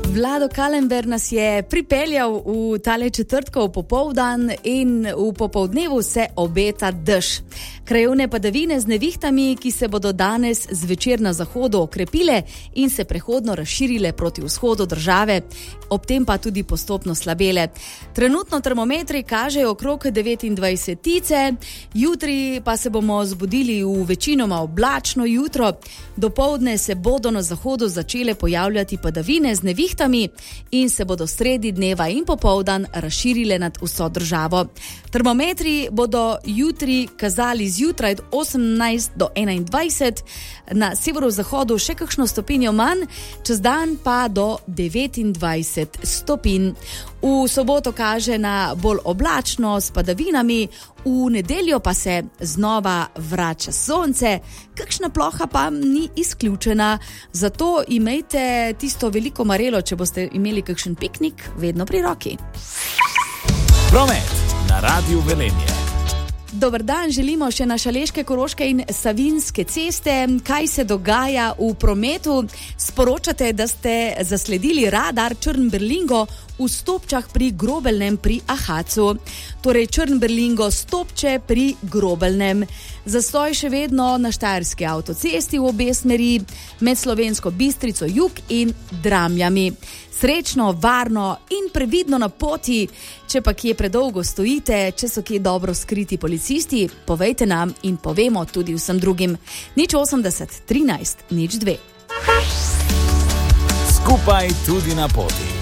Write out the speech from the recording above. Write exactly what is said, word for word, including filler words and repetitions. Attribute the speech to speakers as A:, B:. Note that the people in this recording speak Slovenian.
A: Vlado Kalember nas je pripeljal v tale četrtkov popoldan in v popoldnevu se obeta dež. Krajevne padavine z nevihtami, ki se bodo danes zvečer na zahodu okrepile in se prehodno razširile proti vzhodu države, ob tem pa tudi postopno slabele. Trenutno termometri kažejo okrog devetindvajsetice, jutri pa se bomo zbudili v večinoma oblačno jutro. Dopoldne se bodo na zahodu začele pojavljati padavine z nevihtami in se bodo sredi dneva in popoldan razširile nad vso državo. Termometri bodo jutri kazali zjutraj od osemnajst do enaindvajset, na severozahodu še kakšno stopinjo manj, čez dan pa do devetindvajset stopinj. V soboto kaže na bolj oblačno s padavinami, v nedeljo pa se znova vrača sonce, kakšna ploha pa ni izključena. Zato imejte tisto veliko marelo, če boste imeli kakšen piknik, vedno pri roki.
B: Promet na Radiu Velenje.
A: Dober dan, želimo še na Šaleške, Koroške in Savinjske ceste. Kaj se dogaja v prometu? Sporočate, da ste zasledili radar Črn-Berlingo v Stopčah pri Grobelnem pri Ahacu. Torej Črn-Berlingo Stopče pri Grobelnem. Zastoj še vedno na Štajerski avtocesti v obe smeri, med Slovensko Bistrico jug in Dramljami. Srečno, varno in previdno na poti. Če pa kje predolgo stojite, če so kje dobro skriti policisti, povejte nam in povemo tudi vsem drugim. nič osemdeset, trinajst, nič dve.
B: Skupaj tudi na poti.